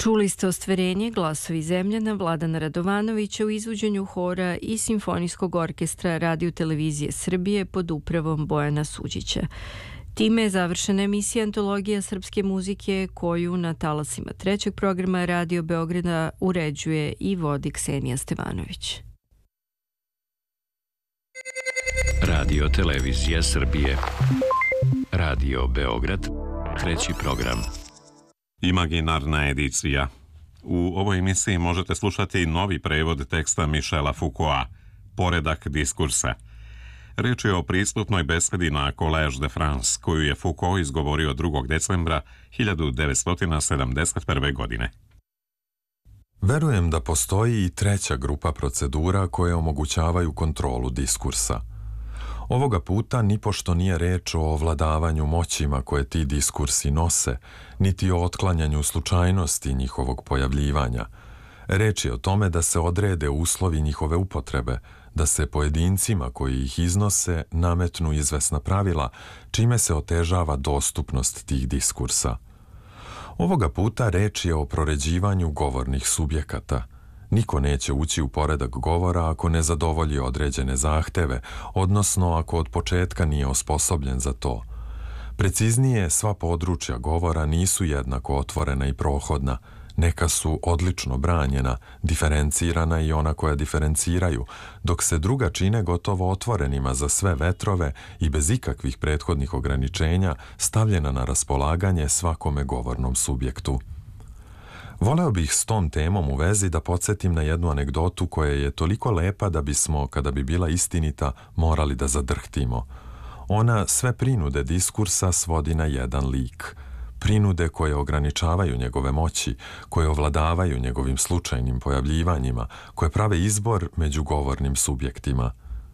Čuli ste ostvarenje Glasovi Zemljana Vladana Radovanovića u izvođenju hora i Simfonijskog orkestra Radio Televizije Srbije pod upravom Bojana Suđića. Time je završena emisija Antologija srpske muzike koju na talasima trećeg programa Radio Beograda uređuje i vodi Ksenija Stevanović. Radio Televizija Srbije. Radio Beograd, treći program. Imaginarna edicija. U ovoj emisiji možete slušati novi prevod teksta Michela Foucaulta, Poredak diskursa. Reč je o pristupnoj besedi na Collège de France, koju je Foucault izgovorio 2. decembra 1971. godine. Verujem da postoji i treća grupa procedura koje omogućavaju kontrolu diskursa. Ovoga puta nipošto nije reč o ovladavanju moćima koje ti diskursi nose, niti o otklanjanju slučajnosti njihovog pojavljivanja. Reč je o tome da se odrede uslovi njihove upotrebe, da se pojedincima koji ih iznose nametnu izvesna pravila, čime se otežava dostupnost tih diskursa. Ovoga puta reč je o proređivanju govornih subjekata. Niko neće ući u poredak govora ako ne zadovolji određene zahteve, odnosno ako od početka nije osposobljen za to. Preciznije, sva područja govora nisu jednako otvorena i prohodna. Neka su odlično branjena, diferencirana i ona koja diferenciraju, dok se druga čine gotovo otvorenima za sve vetrove i bez ikakvih prethodnih ograničenja stavljena na raspolaganje svakome govornom subjektu. Voleo bih s tom temom u vezi da podsjetim na jednu anegdotu koja je toliko lepa da bismo, kada bi bila istinita, morali da zadrhtimo. Ona sve prinude diskursa svodi na jedan lik. Prinude koje ograničavaju njegove moći, koje ovladavaju njegovim slučajnim pojavljivanjima, koje prave izbor među govornim subjektima.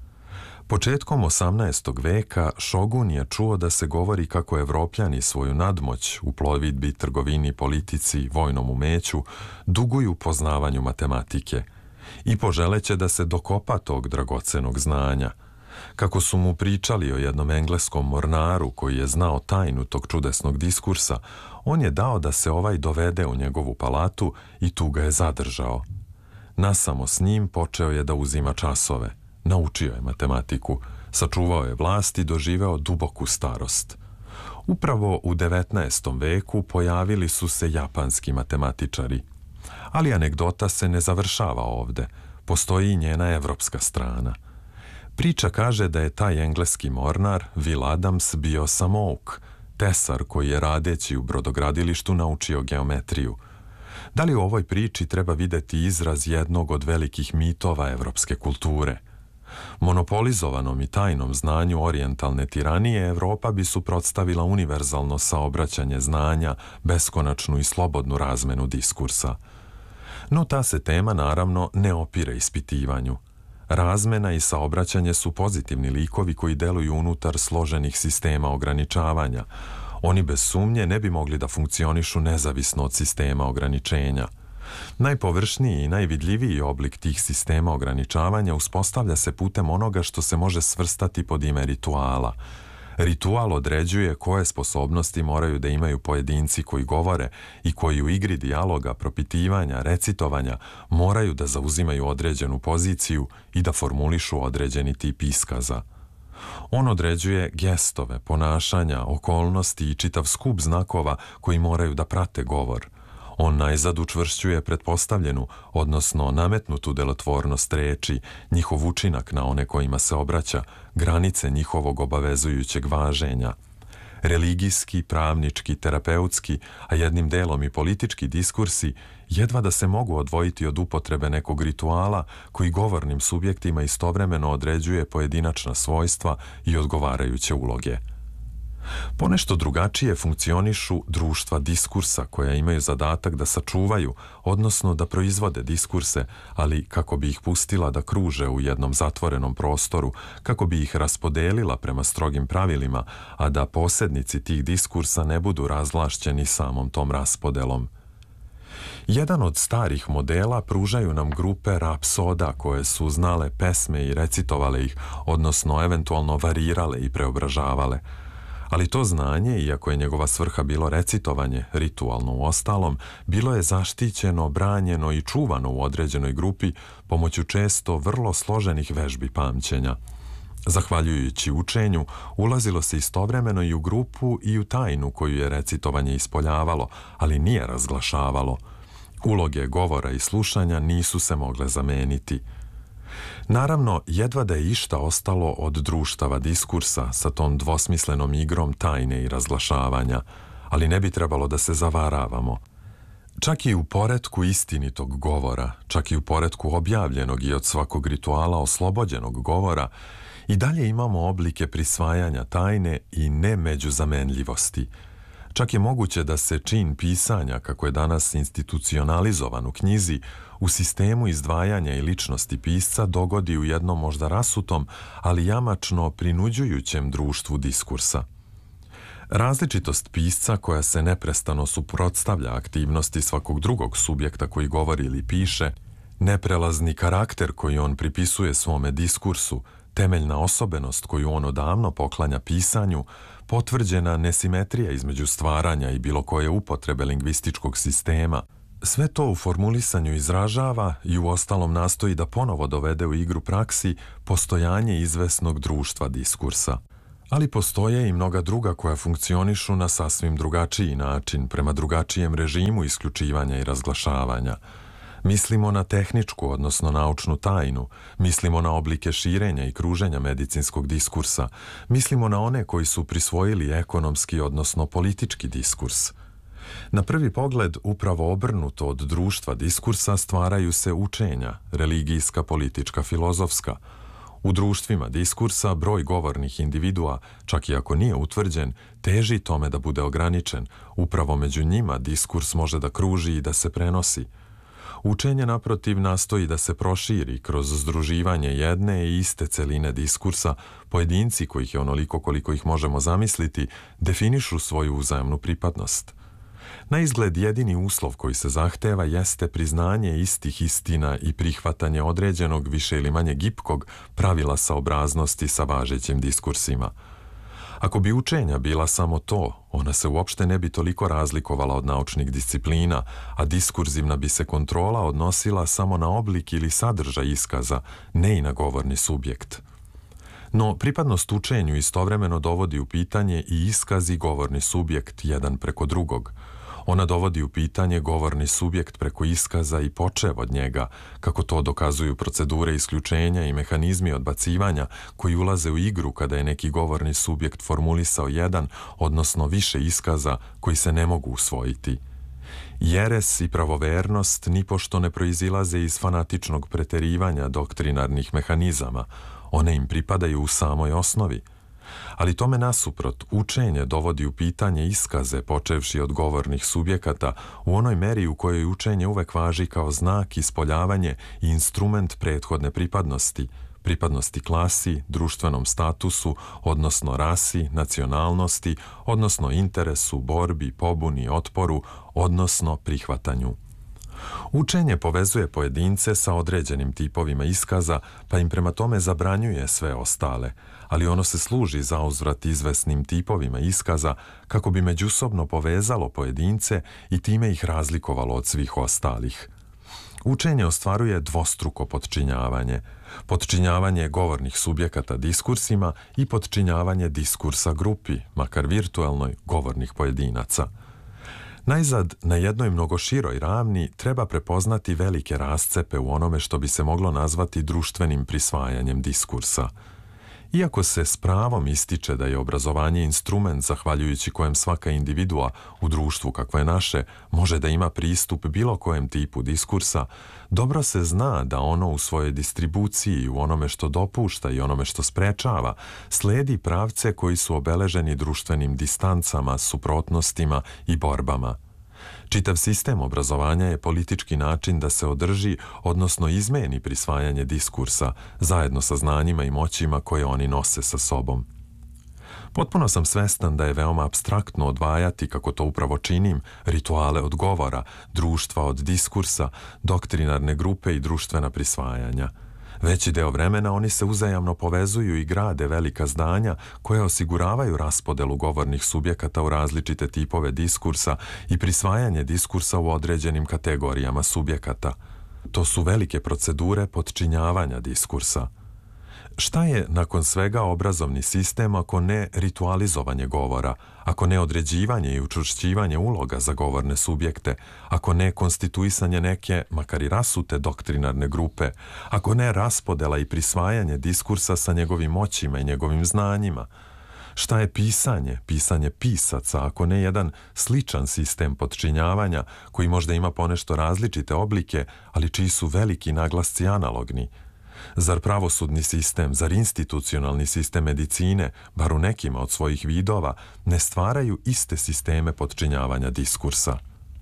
Početkom 18. veka šogun je čuo da se govori kako Evropljani svoju nadmoć u plovidbi, trgovini, politici, vojnom umeću duguju poznavanju matematike i poželeće da se dokopa tog dragocenog znanja. Kako su mu pričali o jednom engleskom mornaru koji je znao tajnu tog čudesnog diskursa, on je dao da se ovaj dovede u njegovu palatu i tu ga je zadržao. Nasamo s njim počeo je da uzima časove. Naučio je matematiku, sačuvao je vlast i doživeo duboku starost. Upravo u 19. veku pojavili su se japanski matematičari. Ali anegdota se ne završava ovde. Postoji i njena evropska strana. Priča kaže da je taj engleski mornar, Will Adams, bio samouk, tesar koji je radeći u brodogradilištu naučio geometriju. Da li u ovoj priči treba videti izraz jednog od velikih mitova evropske kulture? Monopolizovanom i tajnom znanju orijentalne tiranije Evropa bi suprotstavila univerzalno saobraćanje znanja, beskonačnu i slobodnu razmenu diskursa. No ta se tema naravno ne opire ispitivanju. Razmena i saobraćanje su pozitivni likovi koji deluju unutar složenih sistema ograničavanja. Oni bez sumnje ne bi mogli da funkcionišu nezavisno od sistema ograničenja. Najpovršniji i najvidljiviji oblik tih sistema ograničavanja uspostavlja se putem onoga što se može svrstati pod ime rituala. Ritual određuje koje sposobnosti moraju da imaju pojedinci koji govore i koji u igri dijaloga, propitivanja, recitovanja moraju da zauzimaju određenu poziciju i da formulišu određeni tip iskaza. On određuje gestove, ponašanja, okolnosti i čitav skup znakova koji moraju da prate govor. On najzad učvršćuje pretpostavljenu, odnosno nametnutu delotvornost reči, njihov učinak na one kojima se obraća, granice njihovog obavezujućeg važenja. Religijski, pravnički, terapeutski, a jednim delom i politički diskursi jedva da se mogu odvojiti od upotrebe nekog rituala koji govornim subjektima istovremeno određuje pojedinačna svojstva i odgovarajuće uloge. Ponešto drugačije funkcionišu društva diskursa koja imaju zadatak da sačuvaju, odnosno da proizvode diskurse, ali kako bi ih pustila da kruže u jednom zatvorenom prostoru, kako bi ih raspodelila prema strogim pravilima, a da posjednici tih diskursa ne budu razvlašćeni samom tom raspodelom. Jedan od starih modela pružaju nam grupe rapsoda koje su znale pesme i recitovale ih, odnosno eventualno varirale i preobražavale. Ali to znanje, iako je njegova svrha bilo recitovanje, ritualno u ostalom, bilo je zaštićeno, branjeno i čuvano u određenoj grupi pomoću često vrlo složenih vežbi pamćenja. Zahvaljujući učenju, ulazilo se istovremeno i u grupu i u tajnu koju je recitovanje ispoljavalo, ali nije razglašavalo. Uloge govora i slušanja nisu se mogle zameniti. Naravno, jedva da je išta ostalo od društava diskursa sa tom dvosmislenom igrom tajne i razglašavanja, ali ne bi trebalo da se zavaravamo. Čak i u poretku istinitog govora, čak i u poretku objavljenog i od svakog rituala oslobođenog govora, i dalje imamo oblike prisvajanja tajne i nemeđuzamenljivosti. Čak je moguće da se čin pisanja, kako je danas institucionalizovan u knjizi, u sistemu izdvajanja i ličnosti pisca dogodi u jednom možda rasutom, ali jamačno prinuđujućem društvu diskursa. Različitost pisca koja se neprestano suprotstavlja aktivnosti svakog drugog subjekta koji govori ili piše, neprelazni karakter koji on pripisuje svome diskursu, temeljna osobenost koju on odavno poklanja pisanju, potvrđena nesimetrija između stvaranja i bilo koje upotrebe lingvističkog sistema, sve to u formulisanju izražava i u ostalom nastoji da ponovo dovede u igru praksi postojanje izvesnog društva diskursa. Ali postoje i mnoga druga koja funkcionišu na sasvim drugačiji način, prema drugačijem režimu isključivanja i razglašavanja. Mislimo na tehničku, odnosno naučnu tajnu, mislimo na oblike širenja i kruženja medicinskog diskursa, mislimo na one koji su prisvojili ekonomski, odnosno politički diskurs. Na prvi pogled, upravo obrnuto od društva diskursa stvaraju se učenja, religijska, politička, filozofska. U društvima diskursa broj govornih individua, čak i ako nije utvrđen, teži tome da bude ograničen. Upravo među njima diskurs može da kruži i da se prenosi. Učenje, naprotiv, nastoji da se proširi kroz združivanje jedne i iste celine diskursa. Pojedinci, kojih je onoliko koliko ih možemo zamisliti, definišu svoju uzajamnu pripadnost. Na izgled jedini uslov koji se zahteva jeste priznanje istih istina i prihvatanje određenog više ili manje gipkog pravila saobraznosti sa važećim diskursima. Ako bi učenja bila samo to, ona se uopšte ne bi toliko razlikovala od naučnih disciplina, a diskurzivna bi se kontrola odnosila samo na oblik ili sadržaj iskaza, ne i na govorni subjekt. No, pripadnost učenju istovremeno dovodi u pitanje i iskaz i govorni subjekt jedan preko drugog. Ona dovodi u pitanje govorni subjekt preko iskaza i počev od njega, kako to dokazuju procedure isključenja i mehanizmi odbacivanja koji ulaze u igru kada je neki govorni subjekt formulisao jedan, odnosno više iskaza koji se ne mogu usvojiti. Jeres i pravovernost nipošto ne proizilaze iz fanatičnog preterivanja doktrinarnih mehanizama, one im pripadaju u samoj osnovi. Ali tome nasuprot, učenje dovodi u pitanje iskaze počevši od govornih subjekata u onoj meri u kojoj učenje uvek važi kao znak, ispoljavanje i instrument prethodne pripadnosti, pripadnosti klasi, društvenom statusu, odnosno rasi, nacionalnosti, odnosno interesu, borbi, pobuni, otporu, odnosno prihvatanju. Učenje povezuje pojedince sa određenim tipovima iskaza, pa im prema tome zabranjuje sve ostale, ali ono se služi za uzvrat izvesnim tipovima iskaza kako bi međusobno povezalo pojedince i time ih razlikovalo od svih ostalih. Učenje ostvaruje dvostruko potčinjavanje. Potčinjavanje govornih subjekata diskursima i potčinjavanje diskursa grupi, makar virtualnoj, govornih pojedinaca. Najzad, na jednoj mnogo široj ravni treba prepoznati velike rascepe u onome što bi se moglo nazvati društvenim prisvajanjem diskursa. Iako se s pravom ističe da je obrazovanje instrument zahvaljujući kojem svaka individua u društvu kakvo je naše može da ima pristup bilo kojem tipu diskursa, dobro se zna da ono u svojoj distribuciji, u onome što dopušta i onome što sprečava, sledi pravce koji su obeleženi društvenim distancama, suprotnostima i borbama. Čitav sistem obrazovanja je politički način da se održi, odnosno izmeni prisvajanje diskursa, zajedno sa znanjima i moćima koje oni nose sa sobom. Potpuno sam svestan da je veoma apstraktno odvajati, kako to upravo činim, rituale od govora, društva od diskursa, doktrinarne grupe i društvena prisvajanja. Veći deo vremena oni se uzajamno povezuju i grade velika zdanja koja osiguravaju raspodelu govornih subjekata u različite tipove diskursa i prisvajanje diskursa u određenim kategorijama subjekata. To su velike procedure potčinjavanja diskursa. Šta je nakon svega obrazovni sistem ako ne ritualizovanje govora, ako ne određivanje i učvršćivanje uloga za govorne subjekte, ako ne konstituisanje neke, makar i rasute doktrinarne grupe, ako ne raspodela i prisvajanje diskursa sa njegovim moćima i njegovim znanjima? Šta je pisanje pisaca, ako ne jedan sličan sistem potčinjavanja koji možda ima ponešto različite oblike, ali čiji su veliki naglasci analogni? Zar pravosudni sistem, zar institucionalni sistem medicine, bar u nekima od svojih vidova, ne stvaraju iste sisteme potčinjavanja diskursa?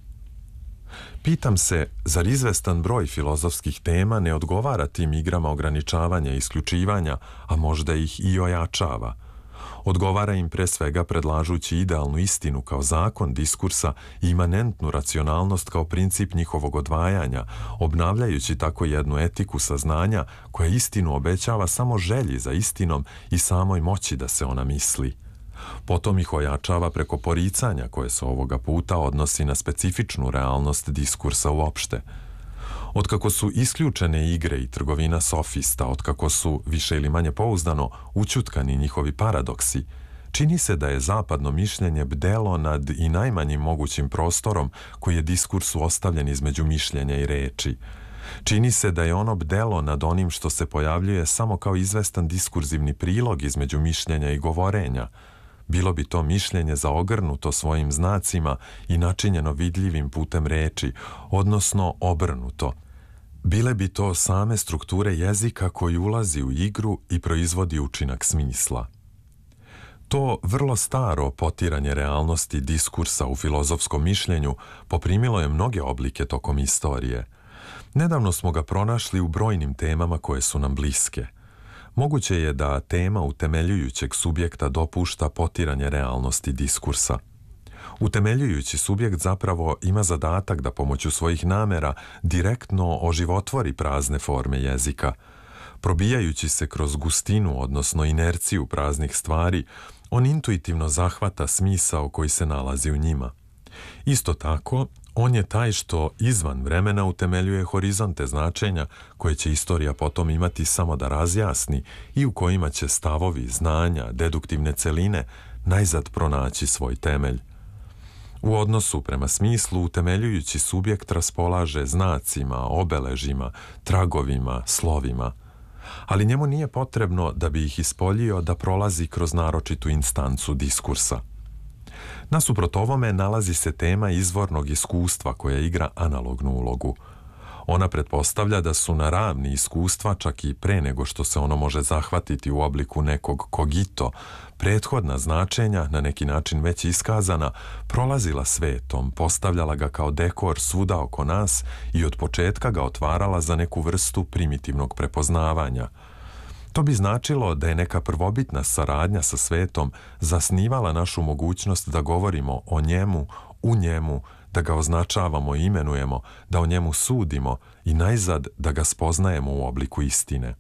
Pitam se, zar izvestan broj filozofskih tema ne odgovara tim igrama ograničavanja i isključivanja, a možda ih i ojačava? Odgovara im pre svega predlažući idealnu istinu kao zakon diskursa i imanentnu racionalnost kao princip njihovog odvajanja, obnavljajući tako jednu etiku saznanja koja istinu obećava samo želji za istinom i samoj moći da se ona misli. Potom ih ojačava preko poricanja koje se ovoga puta odnosi na specifičnu realnost diskursa uopšte. Otkako su isključene igre i trgovina sofista, otkako su, više ili manje pouzdano, ućutkani njihovi paradoksi, čini se da je zapadno mišljenje bdelo nad i najmanjim mogućim prostorom koji je diskursu ostavljen između mišljenja i reči. Čini se da je ono bdelo nad onim što se pojavljuje samo kao izvestan diskurzivni prilog između mišljenja i govorenja. Bilo bi to mišljenje zaogrnuto svojim znacima i načinjeno vidljivim putem reči, odnosno obrnuto. Bile bi to same strukture jezika koji ulazi u igru i proizvodi učinak smisla. To vrlo staro potiranje realnosti diskursa u filozofskom mišljenju poprimilo je mnoge oblike tokom istorije. Nedavno smo ga pronašli u brojnim temama koje su nam bliske. Moguće je da tema utemeljujućeg subjekta dopušta potiranje realnosti diskursa. Utemeljujući subjekt zapravo ima zadatak da pomoću svojih namera direktno oživotvori prazne forme jezika. Probijajući se kroz gustinu, odnosno inerciju praznih stvari, on intuitivno zahvata smisao koji se nalazi u njima. Isto tako, on je taj što izvan vremena utemeljuje horizonte značenja koje će istorija potom imati samo da razjasni i u kojima će stavovi, znanja, deduktivne celine najzad pronaći svoj temelj. U odnosu prema smislu utemeljujući subjekt raspolaže znacima, obeležima, tragovima, slovima, ali njemu nije potrebno da bi ih ispoljio da prolazi kroz naročitu instancu diskursa. Nasuprot ovome nalazi se tema izvornog iskustva koja igra analognu ulogu. Ona pretpostavlja da su na ravni iskustva, čak i pre nego što se ono može zahvatiti u obliku nekog kogito, prethodna značenja, na neki način već iskazana, prolazila svetom, postavljala ga kao dekor svuda oko nas i od početka ga otvarala za neku vrstu primitivnog prepoznavanja. To bi značilo da je neka prvobitna saradnja sa svetom zasnivala našu mogućnost da govorimo o njemu, u njemu, da ga označavamo i imenujemo, da o njemu sudimo i najzad da ga spoznajemo u obliku istine.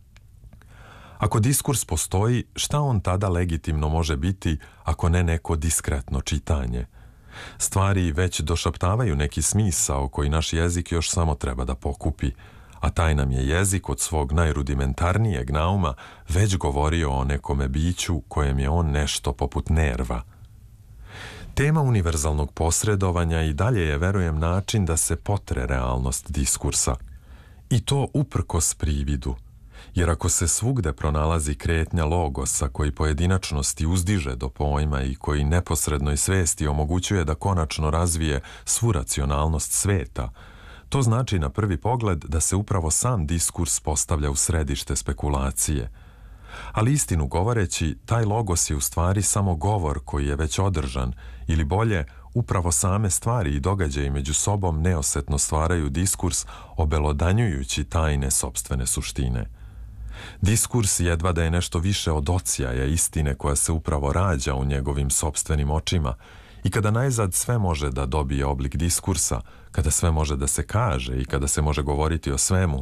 Ako diskurs postoji, šta on tada legitimno može biti ako ne neko diskretno čitanje? Stvari već došaptavaju neki smisao koji naš jezik još samo treba da pokupi, a taj nam je jezik od svog najrudimentarnijeg nauma već govorio o nekome biću kojem je on nešto poput nerva. Tema univerzalnog posredovanja i dalje je, verujem, način da se potre realnost diskursa. I to uprkos prividu, jer ako se svugde pronalazi kretnja logosa koji pojedinačnosti uzdiže do pojma i koji neposrednoj svesti omogućuje da konačno razvije svu racionalnost sveta, to znači na prvi pogled da se upravo sam diskurs postavlja u središte spekulacije. Ali istinu govoreći, taj logos je u stvari samo govor koji je već održan, ili bolje, upravo same stvari i događaji među sobom neosetno stvaraju diskurs, obelodanjujući tajne sopstvene suštine. Diskurs jedva da je nešto više od odsjaja istine koja se upravo rađa u njegovim sopstvenim očima, i kada najzad sve može da dobije oblik diskursa, kada sve može da se kaže i kada se može govoriti o svemu,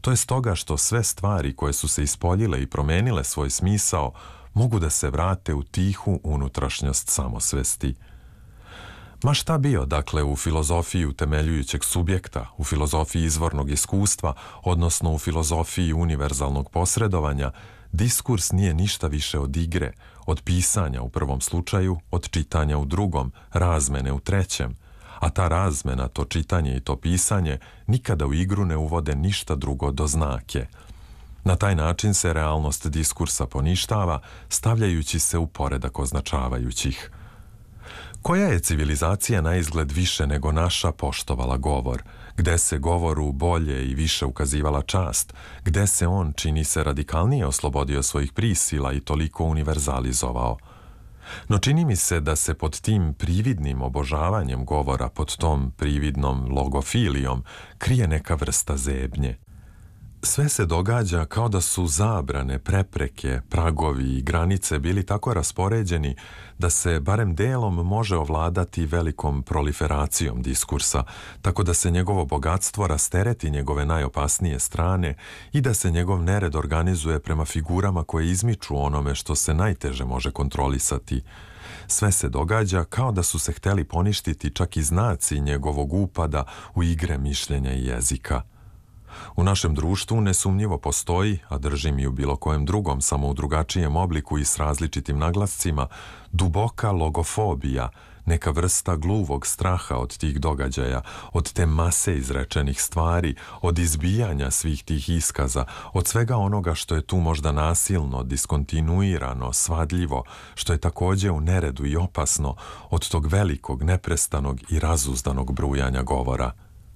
To je stoga što sve stvari koje su se ispoljile i promenile svoj smisao mogu da se vrate u tihu unutrašnjost samosvesti. Ma šta bio, dakle, u filozofiji utemeljujućeg subjekta, u filozofiji izvornog iskustva, odnosno u filozofiji univerzalnog posredovanja, diskurs nije ništa više od igre, od pisanja u prvom slučaju, od čitanja u drugom, razmene u trećem, a ta razmena, to čitanje i to pisanje nikada u igru ne uvode ništa drugo do znake. Na taj način se realnost diskursa poništava, stavljajući se u poredak označavajućih. Koja je civilizacija na izgled više nego naša poštovala govor, gde se govoru bolje i više ukazivala čast, gde se on, čini se, radikalnije oslobodio svojih prisila i toliko univerzalizovao? No čini mi se da se pod tim prividnim obožavanjem govora, pod tom prividnom logofilijom, krije neka vrsta zebnje. Sve se događa kao da su zabrane, prepreke, pragovi i granice bili tako raspoređeni da se barem delom može ovladati velikom proliferacijom diskursa, tako da se njegovo bogatstvo rastereti njegove najopasnije strane i da se njegov nered organizuje prema figurama koje izmiču onome što se najteže može kontrolisati. Sve se događa kao da su se hteli poništiti čak i znaci njegovog upada u igre mišljenja i jezika. U našem društvu nesumnjivo postoji, a držim i u bilo kojem drugom, samo u drugačijem obliku i s različitim naglascima, duboka logofobija, neka vrsta gluvog straha od tih događaja, od te mase izrečenih stvari, od izbijanja svih tih iskaza, od svega onoga što je tu možda nasilno, diskontinuirano, svadljivo, što je takođe u neredu i opasno, od tog velikog, neprestanog i razuzdanog brujanja govora.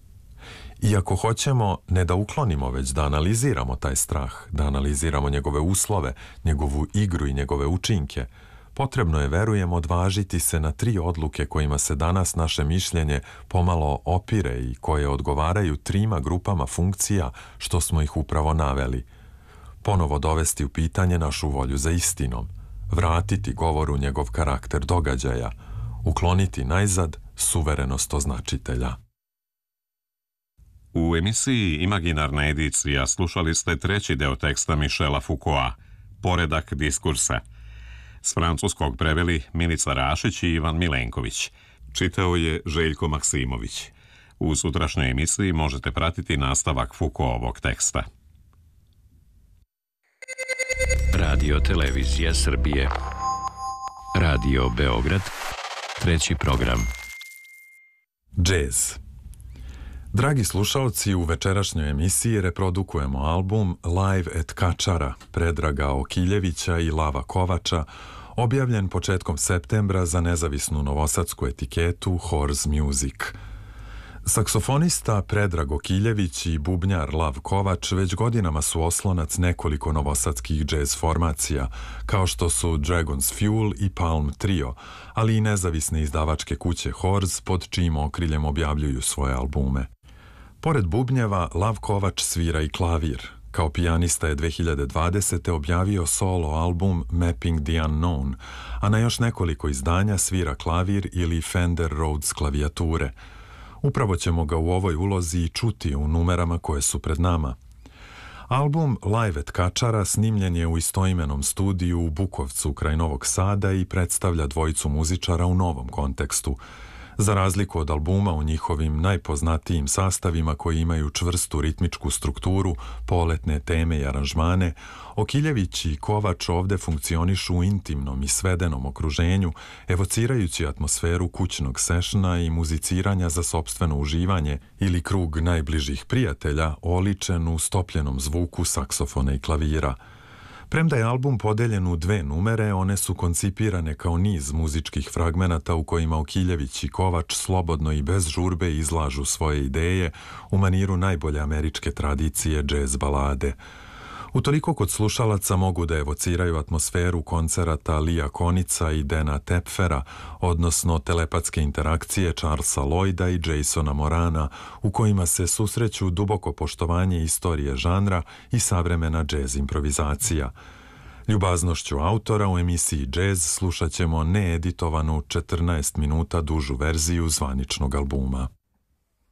I ako hoćemo ne da uklonimo, već da analiziramo taj strah, da analiziramo njegove uslove, njegovu igru i njegove učinke, potrebno je, verujem, odvažiti se na 3 odluke kojima se danas naše mišljenje pomalo opire i koje odgovaraju 3 grupama funkcija što smo ih upravo naveli. Ponovo dovesti u pitanje našu volju za istinom, vratiti govoru njegov karakter događaja, ukloniti najzad suverenost označitelja. U emisiji Imaginarna edicija slušali ste 3. deo teksta Michela Foucaulta, Poredak diskursa. S francuskog preveli Milica Rašić i Ivan Milenković. Čitao je Željko Maksimović. U sutrašnjoj emisiji možete pratiti nastavak Foucaultovog teksta. Radio Televizija Srbije. Radio Beograd. 3. program. Džez. Dragi slušalci, u večerašnjoj emisiji reprodukujemo album Live at Kačara Predraga Okiljevića i Lava Kovača, objavljen početkom septembra za nezavisnu novosadsku etiketu Horse Music. Saksofonista Predrag Okiljević i bubnjar Lav Kovač već godinama su oslonac nekoliko novosadskih džez formacija, kao što su Dragon's Fuel i Palm Trio, ali i nezavisne izdavačke kuće Horse pod čijim okriljem objavljuju svoje albume. Pored bubnjeva, Lav Kovač svira i klavir. Kao pijanista je 2020. objavio solo album Mapping the Unknown, a na još nekoliko izdanja svira klavir ili Fender Rhodes klavijature. Upravo ćemo ga u ovoj ulozi i čuti u numerama koje su pred nama. Album Live at Kačara snimljen je u istoimenom studiju u Bukovcu kraj Novog Sada i predstavlja dvojicu muzičara u novom kontekstu. Za razliku od albuma u njihovim najpoznatijim sastavima koji imaju čvrstu ritmičku strukturu, poletne teme i aranžmane, Okiljević i Kovač ovde funkcionišu u intimnom i svedenom okruženju, evocirajući atmosferu kućnog sešna i muziciranja za sopstveno uživanje ili krug najbližih prijatelja, oličen u stopljenom zvuku saksofona i klavira. Premda je album podeljen u 2 numere, one su koncipirane kao niz muzičkih fragmenata u kojima Okiljević i Kovač slobodno i bez žurbe izlažu svoje ideje u maniru najbolje američke tradicije džez balade. Utoliko kod slušalaca mogu da evociraju atmosferu koncerata Lia Konica i Dana Tepfera, odnosno telepatske interakcije Charlesa Lloyda i Jasona Morana, u kojima se susreću duboko poštovanje istorije žanra i savremena džez improvizacija. Ljubaznošću autora u emisiji Džez slušat ćemo needitovanu 14 minuta dužu verziju zvaničnog albuma.